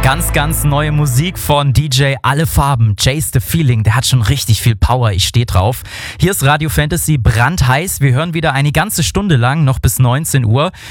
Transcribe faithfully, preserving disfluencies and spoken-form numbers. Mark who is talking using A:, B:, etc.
A: Ganz, ganz neue Musik von D J Alle Farben, Chase the Feeling, der hat schon richtig viel Power, ich steh drauf. Hier ist Radio Fantasy brandheiß, wir hören wieder eine ganze Stunde lang, noch bis neunzehn Uhr.